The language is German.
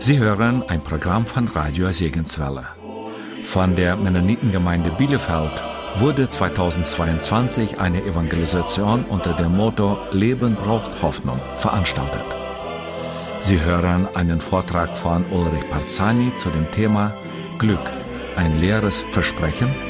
Sie hören ein Programm von Radio Segenswelle. Von der Mennonitengemeinde Bielefeld wurde 2022 eine Evangelisation unter dem Motto Leben braucht Hoffnung veranstaltet. Sie hören einen Vortrag von Ulrich Parzani zu dem Thema Glück, ein leeres Versprechen